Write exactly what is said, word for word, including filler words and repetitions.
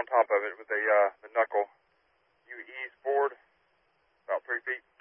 on top of it with a uh, the knuckle. You ease forward about three feet.